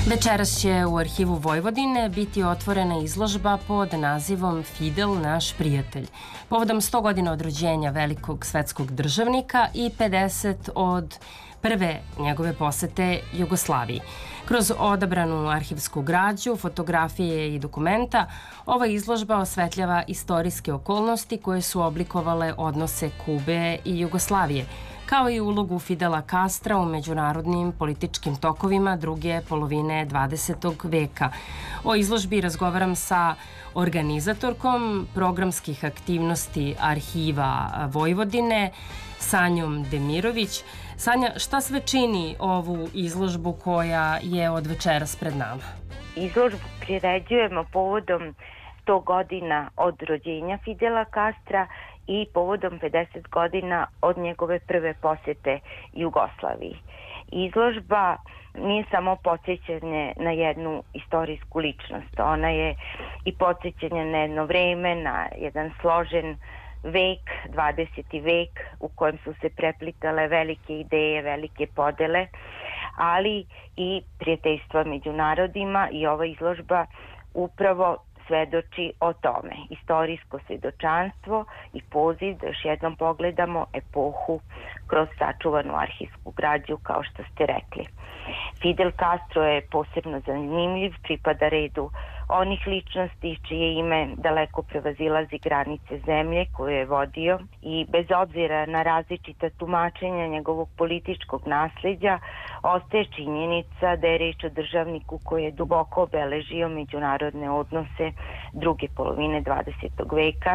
Večeras će u Arhivu Vojvodine biti otvorena izložba pod nazivom Fidel, naš prijatelj. Povodom 100 godina od rođenja velikog svetskog državnika i 50 od prve njegove posete Jugoslaviji. Kroz odabranu arhivsku građu, fotografije i dokumenta, ova izložba osvetljava istorijske okolnosti koje su oblikovale odnose Kube i Jugoslavije, kao i ulogu Fidela Castra u međunarodnim političkim tokovima druge polovine 20. veka. O izložbi razgovaram sa organizatorkom programskih aktivnosti Arhiva Vojvodine, Sanjom Demirović. Sanja, šta sve čini ovu izložbu koja je od večeras pred nama? Izložbu priređujemo povodom 100 godina od rođenja Fidela Castra i povodom 50 godina od njegove prve posete Jugoslaviji. Izložba nije samo podsjećanje na jednu istorijsku ličnost, ona je i podsjećanje na jedno vreme, na jedan složen vek, 20. vek u kojem su se preplitale velike ideje, velike podele, ali i prijateljstva među narodima, i ova izložba upravo svedoči o tome. Istorijsko svedočanstvo i poziv da još jednom pogledamo epohu kroz sačuvanu arhivsku građu, kao što ste rekli. Fidel Castro je posebno zanimljiv, pripada redu onih ličnosti čije ime daleko prevazilazi granice zemlje koju je vodio, i bez obzira na različita tumačenja njegovog političkog nasleđa, ostaje činjenica da je reč o državniku koji je duboko obeležio međunarodne odnose druge polovine 20. veka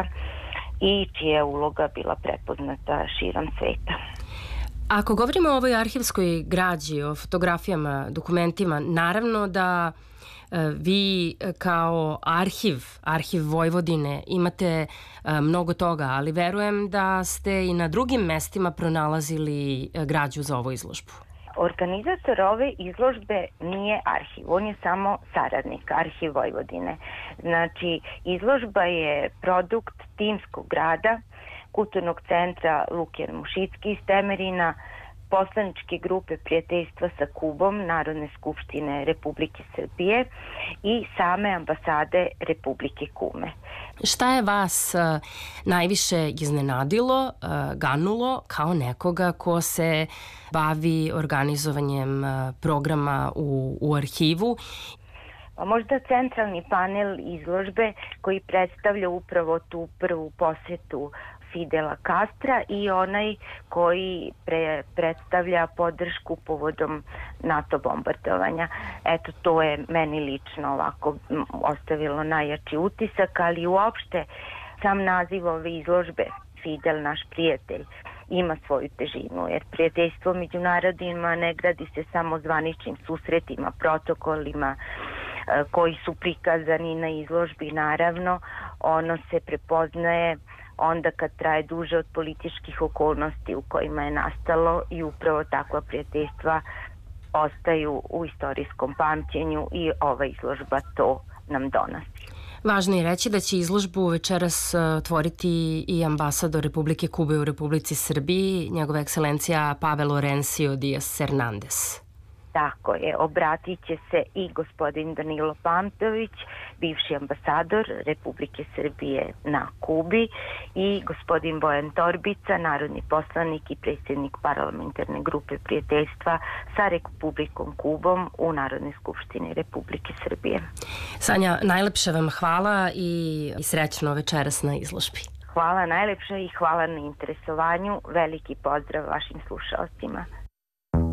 i čija je uloga bila prepoznata širom sveta. Ako govorimo o ovoj arhivskoj građi, o fotografijama, dokumentima, naravno da vi kao arhiv Vojvodine imate mnogo toga, ali verujem da ste i na drugim mestima pronalazili građu za ovu izložbu. Organizator ove izložbe nije arhiv, on je samo saradnik, Arhiv Vojvodine. Znači, izložba je produkt timskog rada, Kulturnog centra Lukijan Mušicki iz Temerina, poslaničke grupe prijateljstva sa Kubom, Narodne skupštine Republike Srbije i same ambasade Republike Kume. Šta je vas najviše iznenadilo, ganulo kao nekoga ko se bavi organizovanjem programa u arhivu? Možda centralni panel izložbe koji predstavlja upravo tu prvu posetu Fidela Castra i onaj koji predstavlja podršku povodom NATO bombardovanja. Eto, to je meni lično ovako ostavilo najjači utisak, ali uopšte sam naziv ove izložbe, Fidel, naš prijatelj, ima svoju težinu, jer prijateljstvo među narodima ne gradi se samo zvaničnim susretima, protokolima koji su prikazani na izložbi. Naravno, ono se prepoznaje onda kad traje duže od političkih okolnosti u kojima je nastalo, i upravo takva prijateljstva ostaju u istorijskom pamćenju i ova izložba to nam donosi. Važno je reći da će izložbu večeras otvoriti i ambasador Republike Kube u Republici Srbiji, njegova ekscelencija Pavel Orencio Díaz Hernández. Tako je, obratit će se i gospodin Danilo Pamtović, bivši ambasador Republike Srbije na Kubi, i gospodin Bojan Torbica, narodni poslanik i predsjednik parlamentarne grupe prijateljstva sa Republikom Kubom u Narodnoj skupštini Republike Srbije. Sanja, najlepše vam hvala i srećno večeras na izložbi. Hvala najlepše i hvala na interesovanju. Veliki pozdrav vašim slušalcima.